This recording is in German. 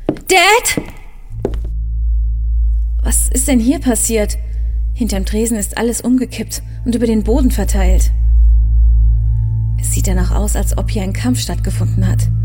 Dad? Was ist denn hier passiert? Hinterm Tresen ist alles umgekippt und über den Boden verteilt. Es sieht danach aus, als ob hier ein Kampf stattgefunden hat.